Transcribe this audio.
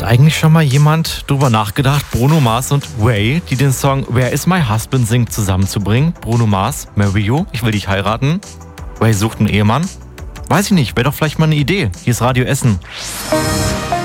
eigentlich schon mal jemand drüber nachgedacht, Bruno Mars und Ray, die den Song Where Is My Husband singt, zusammenzubringen? Bruno Mars, Marry You, ich will dich heiraten. Ray sucht einen Ehemann. Weiß ich nicht, wäre doch vielleicht mal eine Idee. Hier ist Radio Essen.